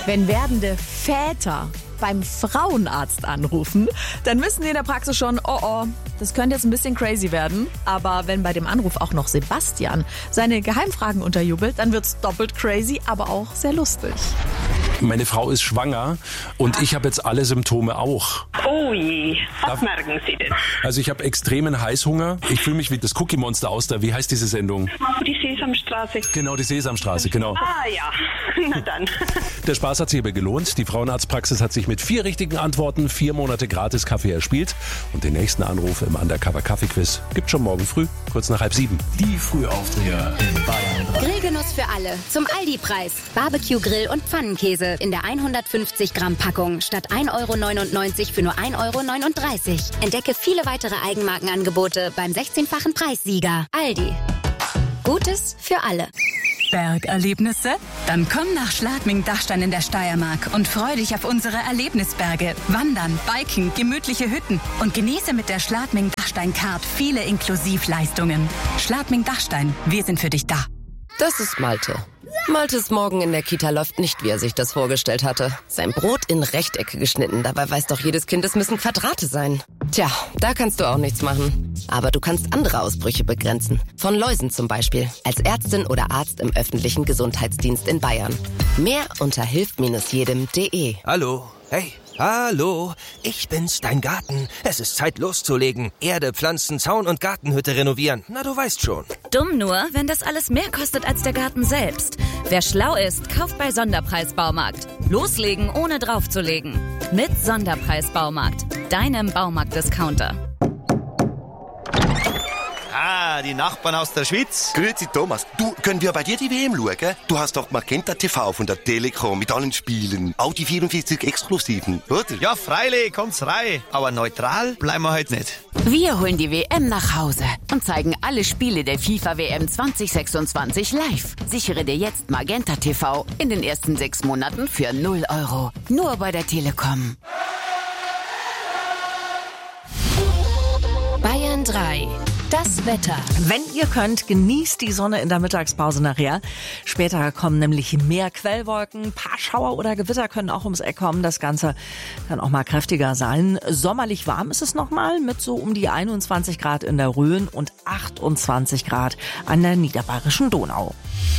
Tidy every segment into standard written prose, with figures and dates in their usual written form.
Wenn werdende Väter beim Frauenarzt anrufen, dann wissen die in der Praxis schon, oh, das könnte jetzt ein bisschen crazy werden. Aber wenn bei dem Anruf auch noch Sebastian seine Geheimfragen unterjubelt, dann wird's doppelt crazy, aber auch sehr lustig. Meine Frau ist schwanger und ich habe jetzt alle Symptome auch. Oh je, was merken Sie denn? Also ich habe extremen Heißhunger. Ich fühle mich wie das Cookie-Monster aus der, wie heißt diese Sendung? Die Sesamstraße. Genau, die Sesamstraße, genau. Ah ja, na dann. Der Spaß hat sich aber gelohnt. Die Frauenarztpraxis hat sich mit 4 richtigen Antworten 4 Monate gratis Kaffee erspielt. Und den nächsten Anruf im Undercover-Kaffee-Quiz gibt's schon morgen früh, kurz nach 6:30. Die Frühaufdreher in Bayern 3. Grillgenuss für alle. Zum Aldi-Preis. Barbecue-Grill und Pfannenkäse in der 150 Gramm Packung statt 1,99 € für nur 1,39 €. Entdecke viele weitere Eigenmarkenangebote beim 16-fachen Preissieger. Aldi. Gutes für alle. Bergerlebnisse? Dann komm nach Schladming-Dachstein in der Steiermark und freu dich auf unsere Erlebnisberge. Wandern, Biken, gemütliche Hütten und genieße mit der Schladming-Dachstein-Card viele Inklusivleistungen. Schladming-Dachstein, wir sind für dich da. Das ist Malte. Maltes Morgen in der Kita läuft nicht, wie er sich das vorgestellt hatte. Sein Brot in Rechtecke geschnitten. Dabei weiß doch jedes Kind, es müssen Quadrate sein. Tja, da kannst du auch nichts machen. Aber du kannst andere Ausbrüche begrenzen. Von Läusen zum Beispiel. Als Ärztin oder Arzt im öffentlichen Gesundheitsdienst in Bayern. Mehr unter hilft-jedem.de. Hallo. Hey. Hallo, ich bin's, dein Garten. Es ist Zeit loszulegen. Erde, Pflanzen, Zaun und Gartenhütte renovieren. Na, du weißt schon. Dumm nur, wenn das alles mehr kostet als der Garten selbst. Wer schlau ist, kauft bei Sonderpreis Baumarkt. Loslegen, ohne draufzulegen. Mit Sonderpreis Baumarkt, deinem Baumarkt-Discounter. Ah, die Nachbarn aus der Schweiz. Grüezi Thomas, du, können wir bei dir die WM schauen? Du hast doch Magenta TV von der Telekom mit allen Spielen. Auch die 44 Exklusiven, oder? Ja, freilich, kommt's rein. Aber neutral bleiben wir heute nicht. Wir holen die WM nach Hause und zeigen alle Spiele der FIFA-WM 2026 live. Sichere dir jetzt Magenta TV in den ersten 6 Monaten für 0 €. Nur bei der Telekom. Bayern 3. Das Wetter. Wenn ihr könnt, genießt die Sonne in der Mittagspause nachher. Später kommen nämlich mehr Quellwolken, ein paar Schauer oder Gewitter können auch ums Eck kommen. Das Ganze kann auch mal kräftiger sein. Sommerlich warm ist es nochmal mit so um die 21 Grad in der Rhön und 28 Grad an der niederbayerischen Donau.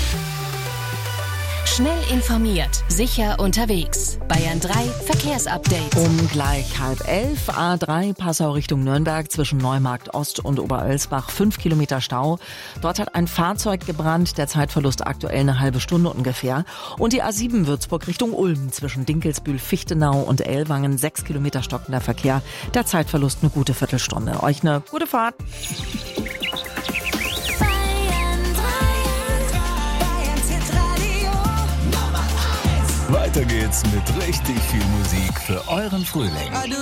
Schnell informiert, sicher unterwegs. Bayern 3 Verkehrsupdate. Um gleich 10:30 A3 Passau Richtung Nürnberg zwischen Neumarkt Ost und Oberölsbach 5 Kilometer Stau. Dort hat ein Fahrzeug gebrannt, der Zeitverlust aktuell eine halbe Stunde ungefähr. Und die A7 Würzburg Richtung Ulm zwischen Dinkelsbühl, Fichtenau und Ellwangen 6 Kilometer stockender Verkehr. Der Zeitverlust eine gute Viertelstunde. Euch eine gute Fahrt. Weiter geht's mit richtig viel Musik für euren Frühling.